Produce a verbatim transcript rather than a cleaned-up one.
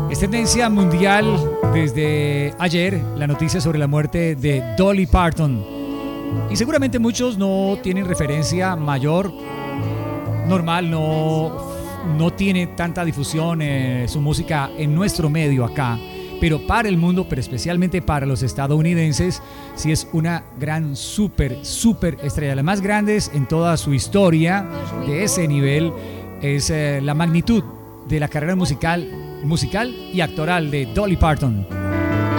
Es tendencia mundial desde ayer la noticia sobre la muerte de Dolly Parton. Y seguramente muchos no tienen referencia mayor, normal, no, no tiene tanta difusión eh, su música en nuestro medio acá. Pero para el mundo, pero especialmente para los estadounidenses, sí es una gran, súper, súper estrella. Las más grandes en toda su historia de ese nivel es eh, la magnitud de la carrera musical, musical y actoral de Dolly Parton.